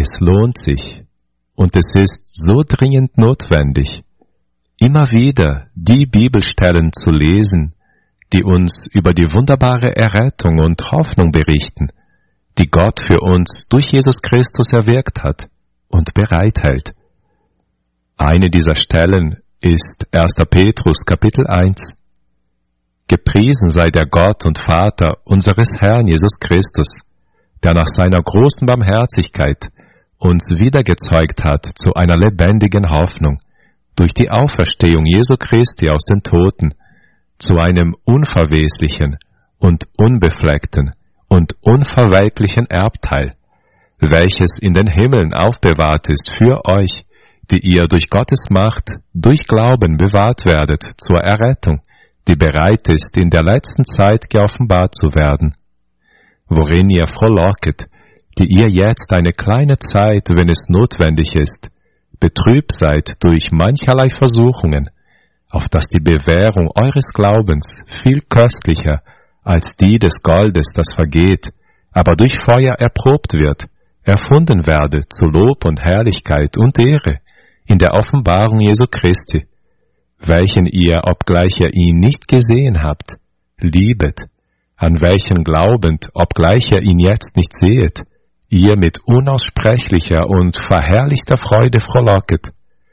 Es lohnt sich und es ist so dringend notwendig, immer wieder die Bibelstellen zu lesen, die uns über die wunderbare Errettung und Hoffnung berichten, die Gott für uns durch Jesus Christus erwirkt hat und bereithält. Eine dieser Stellen ist 1. Petrus Kapitel 1. Gepriesen sei der Gott und Vater unseres Herrn Jesus Christus, der nach seiner großen Barmherzigkeit uns wiedergezeugt hat zu einer lebendigen Hoffnung, durch die Auferstehung Jesu Christi aus den Toten, zu einem unverweslichen und unbefleckten und unverwelklichen Erbteil, welches in den Himmeln aufbewahrt ist für euch, die ihr durch Gottes Macht, durch Glauben bewahrt werdet zur Errettung, die bereit ist, in der letzten Zeit geoffenbart zu werden, worin ihr frohlocket, die ihr jetzt eine kleine Zeit, wenn es notwendig ist, betrübt seid durch mancherlei Versuchungen, auf dass die Bewährung eures Glaubens viel köstlicher als die des Goldes, das vergeht, aber durch Feuer erprobt wird, erfunden werde zu Lob und Herrlichkeit und Ehre in der Offenbarung Jesu Christi, welchen ihr, obgleich ihr ihn nicht gesehen habt, liebet, an welchen glaubend, obgleich ihr ihn jetzt nicht sehet, ihr mit unaussprechlicher und verherrlichter Freude frohlocket,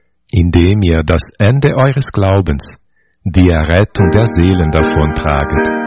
indem ihr das Ende eures Glaubens, die Errettung der Seelen davontraget.